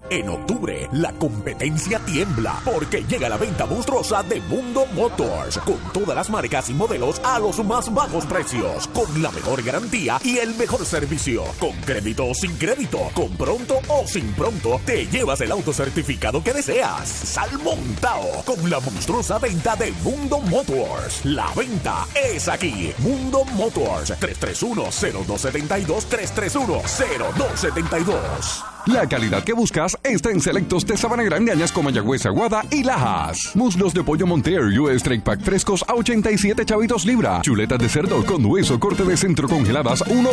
En octubre, la competencia tiembla porque llega la venta monstruosa de Mundo Motors con todas las marcas y modelos a los más bajos precios, con la mejor garantía y el mejor servicio. Con crédito o sin crédito, con pronto o sin pronto, te llevas el auto certificado que deseas. Sal montao con la monstruosa venta de Mundo Motors. La venta es aquí. Mundo Motors, 331-0272, 331-0272. La calidad que buscas está en selectos de Sabana Grande, Añasco, Mayagüez, Aguada y Lajas. Muslos de pollo Monteer US Strike Pack frescos a 87 chavitos libra. Chuletas de cerdo con hueso corte de centro congeladas 1